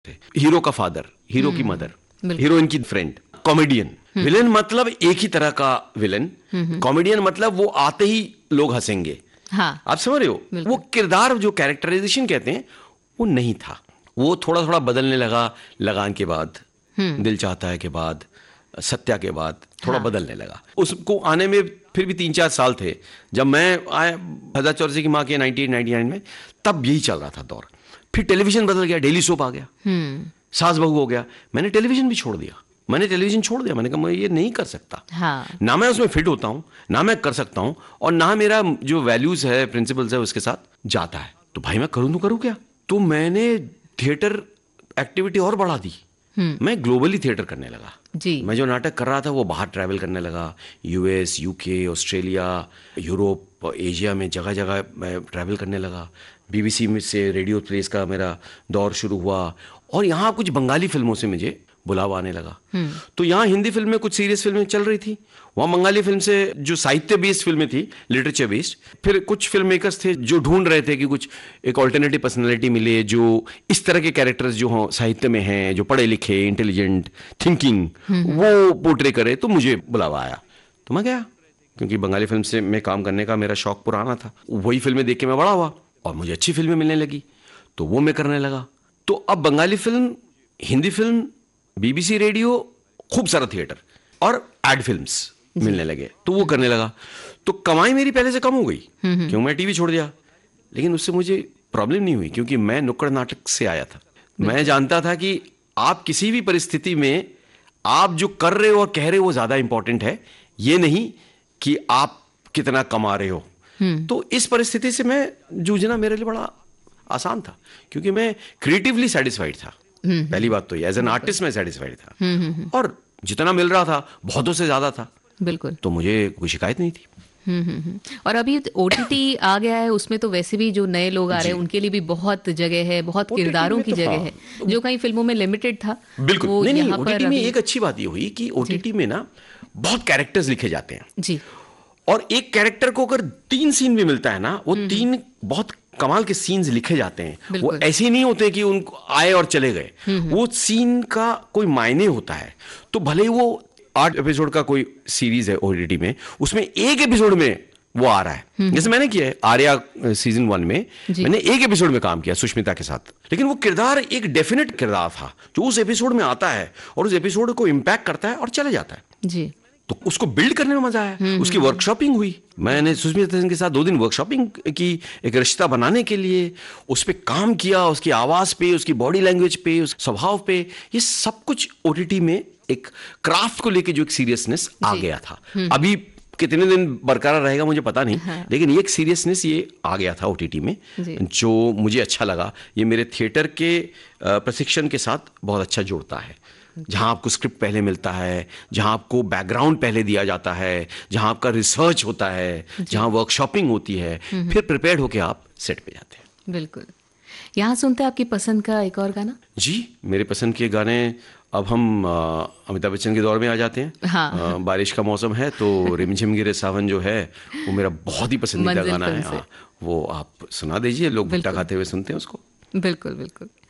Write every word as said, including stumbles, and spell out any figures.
Hero का father, hero की mother, heroine की फ्रेंड, कॉमेडियन। विलन मतलब एक ही तरह का विलन, कॉमेडियन मतलब वो आते ही लोग हंसेंगे। हाँ, आप समझ रहे हो? वो किरदार जो कैरेक्टराइजेशन कहते हैं वो नहीं था, वो थोड़ा थोड़ा बदलने लगा। लगान के बाद, दिल चाहता है के बाद, सत्या के बाद थोड़ा हाँ। बदलने लगा। उसको आने में फिर भी तीन चार साल थे। जब मैं आया हजार चौरसी की माँ के नाइनटीन नाइंटी नाइन में, तब यही चल रहा था दौर। फिर टेलीविजन बदल गया, डेली सोप आ गया, सास बहू हो गया। मैंने टेलीविजन भी छोड़ दिया, मैंने टेलीविजन छोड़ दिया। मैंने कहा मैं ये नहीं कर सकता। हाँ। ना मैं उसमें फिट होता हूँ, ना मैं कर सकता हूँ, और ना मेरा जो वैल्यूज है, प्रिंसिपल्स है, उसके साथ जाता है। तो भाई मैं करूँ तो करूँ क्या? तो मैंने थिएटर एक्टिविटी और बढ़ा दी। मैं ग्लोबली थिएटर करने लगा जी। मैं जो नाटक कर रहा था वो बाहर ट्रैवल करने लगा। US, UK, Australia, Europe, Asia में जगह जगह मैं ट्रैवल करने लगा। बीबीसी में से रेडियो प्लेस का मेरा दौर शुरू हुआ, और यहाँ कुछ बंगाली फिल्मों से मुझे बुलावा आने लगा। तो यहाँ हिंदी फिल्में, कुछ सीरियस फिल्में चल रही थी, वहाँ बंगाली फिल्म से जो साहित्य बेस्ड फिल्में थी, लिटरेचर बेस्ड, फिर कुछ फिल्म मेकर्स थे जो ढूंढ रहे थे कि कुछ एक ऑल्टरनेटिव पर्सनैलिटी मिले जो इस तरह के कैरेक्टर्स जो हों साहित्य में हैं, जो पढ़े लिखे, इंटेलिजेंट, थिंकिंग, वो पोर्ट्रे करे। तो मुझे बुलावा आया, तो मैं गया, क्योंकि बंगाली फिल्म से मैं काम करने का मेरा शौक पुराना था। वही फिल्में देख के मैं बड़ा हुआ और मुझे अच्छी फिल्में मिलने लगी, तो वो मैं करने लगा। तो अब Bengali film, Hindi film, BBC radio, खूब सारा थिएटर और एड फिल्म्स मिलने लगे, तो वो करने लगा। तो कमाई मेरी पहले से कम हो गई, क्यों मैं टीवी छोड़ दिया। लेकिन उससे मुझे प्रॉब्लम नहीं हुई, क्योंकि मैं नुक्कड़ नाटक से आया था। मैं जानता था कि आप किसी भी परिस्थिति में आप जो कर रहे हो और कह रहे हो वो ज्यादा इंपॉर्टेंट है, ये नहीं कि आप कितना कमा रहे हो। तो इस परिस्थिति से मैं जूझना मेरे लिए बड़ा आसान था, क्योंकि मैं क्रिएटिवली सेटिस्फाइड था। पहली बात तो ये, एज एन आर्टिस्ट मैं सेटिस्फाइड था, और जितना मिल रहा था बहुतों से ज्यादा था। बिल्कुल। तो मुझे कोई शिकायत नहीं थी। हम्म हम्म और अभी ओटीटी आ गया है, उसमें तो वैसे भी जो नए लोग आ रहे हैं उनके लिए भी बहुत जगह है, बहुत किरदारों की तो जगह हाँ। है, जो कहीं फिल्मों में लिमिटेड था। बिल्कुल नहीं, नहीं, ओटीटी में एक अच्छी बात ये हुई कि ओटीटी में ना बहुत कैरेक्टर्स लिखे जाते हैं जी, और एक कैरेक्टर को अगर तीन सीन भी मिलता है ना, वो तीन बहुत कमाल के सीन्स लिखे जाते हैं। वो ऐसे ही नहीं होते कि उनको आए और चले गए, वो सीन का कोई मायने होता है। तो भले ही वो आठ एपिसोड का कोई सीरीज है ओटीटी में, उसमें एक एपिसोड में वो आ रहा है। जैसे मैंने किया है आर्या सीजन वन में, मैंने एक एपिसोड में काम किया सुष्मिता के साथ, लेकिन वो किरदार एक डेफिनेट किरदार था जो उस एपिसोड में आता है और उस एपिसोड को इम्पैक्ट करता है और चले जाता है जी। तो उसको बिल्ड करने में मजा आया। उसकी वर्कशॉपिंग हुई, मैंने सुष्मिता सेन के साथ दो दिन वर्कशॉपिंग की, एक रिश्ता बनाने के लिए उस पर काम किया, उसकी आवाज पे, उसकी बॉडी लैंग्वेज पे, उस स्वभाव पे, ये सब कुछ ओटीटी में एक क्राफ्ट को लेके जो एक सीरियसनेस आ गया था। अभी कितने दिन बरकरार रहेगा मुझे पता नहीं, हाँ। लेकिन ये एक सीरियसनेस ये आ गया था ओटीटी में, जो मुझे अच्छा लगा। ये मेरे थिएटर के प्रशिक्षण के साथ बहुत अच्छा जुड़ता है, जहां आपको स्क्रिप्ट पहले मिलता है, जहां आपको बैकग्राउंड पहले दिया जाता है, जहां आपका रिसर्च होता है, जहां वर्कशॉपिंग होती है, फिर प्रिपेयर्ड होके आप सेट पे जाते हैं। बिल्कुल। यहाँ सुनते हैं आपकी पसंद का एक और गाना? जी, मेरे पसंद के गाने, अब हम अमिताभ बच्चन के दौर में आ जाते हैं। हाँ। आ, बारिश का मौसम है तो रिमझिम गिरे सावन जो है वो मेरा बहुत ही पसंदीदा गाना है। वो आप सुना दीजिए, लोग भुट्टा खाते हुए सुनते हैं उसको। बिल्कुल बिल्कुल।